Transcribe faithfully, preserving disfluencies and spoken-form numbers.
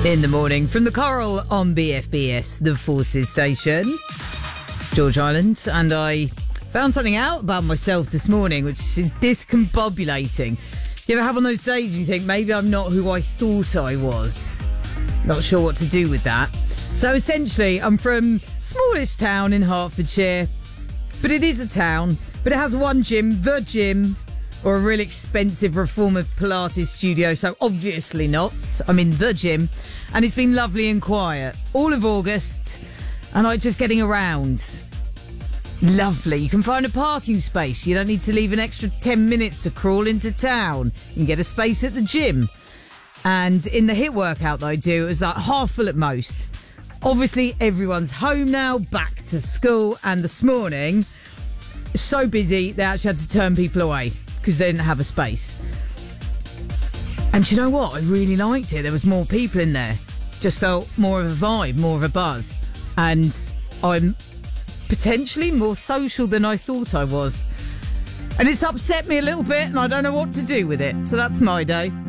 In the morning from the Coral on B F B S, the Forces Station. George Island, and I found something out about myself this morning which is discombobulating. You ever have on those days you think maybe I'm not who I thought I was? Not sure what to do with that. So essentially I'm from smallest town in Hertfordshire, but it is a town, but it has one gym, the gym, or a really expensive reformer Pilates studio, so obviously not. I'm in the gym, and it's been lovely and quiet all of August, and I'm just getting around. Lovely. You can find a parking space. You don't need to leave an extra ten minutes to crawl into town. You can get a space at the gym. And in the HIIT workout that I do, it's like half full at most. Obviously, everyone's home now, back to school, and this morning, so busy, they actually had to turn people away because they didn't have a space. And do you know what? I really liked it. There was more people in there. Just felt more of a vibe, more of a buzz. And I'm potentially more social than I thought I was. And it's upset me a little bit, and I don't know what to do with it. So that's my day.